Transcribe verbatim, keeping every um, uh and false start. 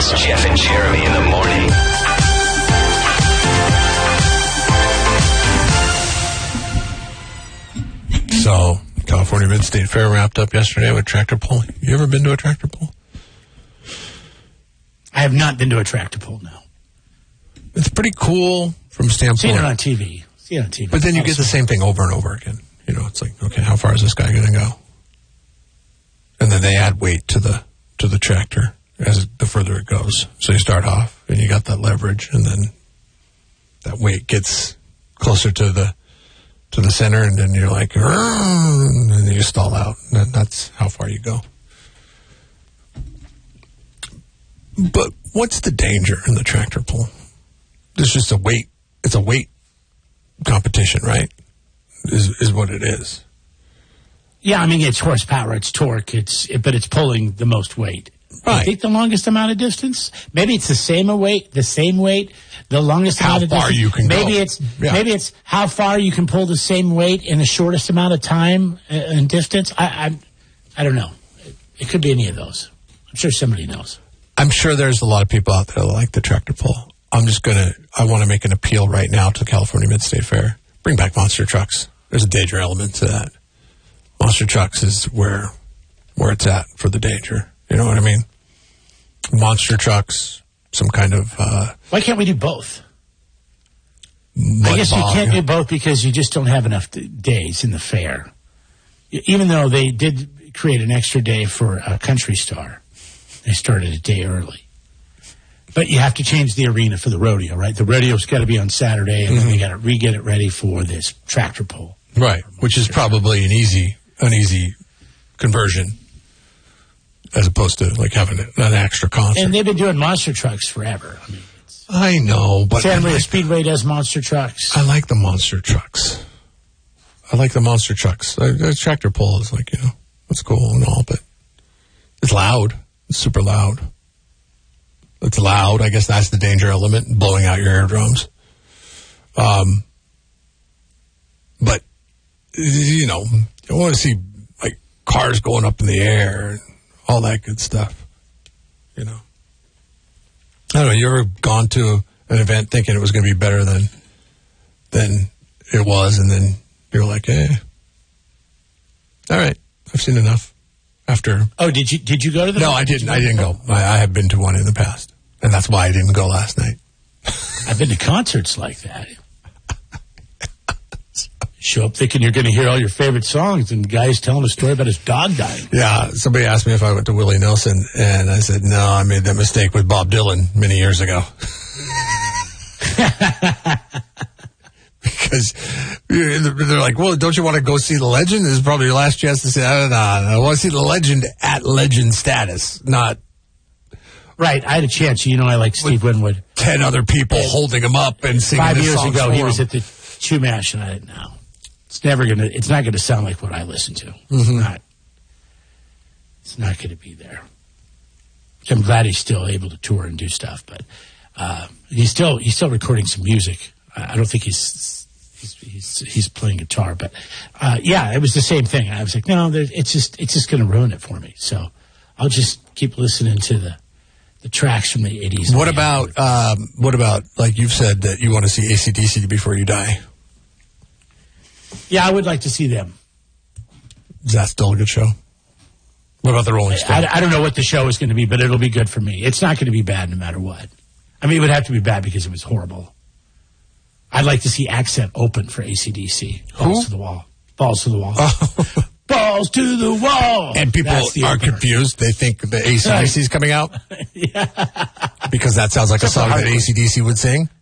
It's Jeff and Jeremy in the morning. So, California Mid-State Fair wrapped up yesterday with tractor pull. You ever been to a tractor pull? I have not been to a tractor pull, no. It's pretty cool from standpoint. Seen it on T V. Seen it on T V. But then you get the same thing over and over again. You know, it's like, okay, how far is this guy going to go? And then they add weight to the to the tractor as the further it goes. So you start off and you got that leverage, and then that weight gets closer to the to the center, and then you're like, and then you stall out. And that's how far you go. But what's the danger in the tractor pull? It's just a weight. It's a weight competition, right? Is is what it is. Yeah, I mean, it's horsepower, it's torque, it's it, but it's pulling the most weight. Right. I think the longest amount of distance. Maybe it's the same weight, the same weight, the longest how amount of far distance. you can maybe go. It's yeah. maybe it's how far you can pull the same weight in the shortest amount of time and distance. I I, I don't know. It, it could be any of those. I'm sure somebody knows. I'm sure there's a lot of people out there that like the tractor pull. I'm just gonna. I want to make an appeal right now to California Mid-State Fair. Bring back monster trucks. There's a danger element to that. Monster trucks is where where it's at for the danger. You know what I mean? Monster trucks, some kind of... Uh, Why can't we do both? mud I guess bog. you can't do both because you just don't have enough d- days in the fair. Y- Even though they did create an extra day for uh, Country Star. They started a day early. But you have to change the arena for the rodeo, right? The rodeo's got to be on Saturday, and Mm-hmm. then we got to re-get it ready for this tractor pull. Right, which is probably an easy, an easy conversion as opposed to like having an extra concert. And they've been doing monster trucks forever. I mean, it's, I know, but Santa I Maria like, Speedway does monster trucks. I like the monster trucks. I like the monster trucks. The, the tractor pull is like, you know, it's cool and all, but it's loud. It's super loud. It's loud. I guess that's the danger element, blowing out your eardrums. Um, but, you know, I want to see, like, cars going up in the air and all that good stuff, you know. I don't know, you ever gone to an event thinking it was going to be better than than it was, and then you're like, eh, all right, I've seen enough. After Oh, did you did you go to the? no, I didn't. I didn't go. I, I have been to one in the past, and that's why I didn't go last night. I've been to concerts like that. Show up thinking you're going to hear all your favorite songs, and the guy's telling a story about his dog dying. Yeah, somebody asked me if I went to Willie Nelson, and I said no. I made that mistake with Bob Dylan many years ago. Because they're like, well, don't you want to go see the legend? This is probably your last chance to say, I don't know. I want to see the legend at legend status, not Right, I had a chance. You know, I like Steve Winwood. ten other people holding him up and singing Five his years songs ago, for he him. was at the Chumash, and I no, it's never gonna. It's not gonna sound like what I listen to. It's Mm-hmm. not. It's not gonna be there. I'm glad he's still able to tour and do stuff, but uh, he's still he's still recording some music. I I don't think he's he's he's, he's playing guitar, but uh, yeah, it was the same thing. I was like, no, there- it's just it's just gonna ruin it for me. So I'll just keep listening to the. The tracks from the eighties. What about, um, what about, like you've said that you want to see A C D C before you die? Yeah, I would like to see them. Is that still a good show? What about the Rolling Stones? I, I don't know what the show is going to be, but it'll be good for me. It's not going to be bad no matter what. I mean, it would have to be bad because it was horrible. I'd like to see Accent open for A C D C. Balls Who? to the wall. Balls to the wall. Oh. Balls to the wall. And people That's the are opener. confused. They think the A C D C is coming out Yeah. because that sounds like a Except for song that Hartford. A C D C would sing.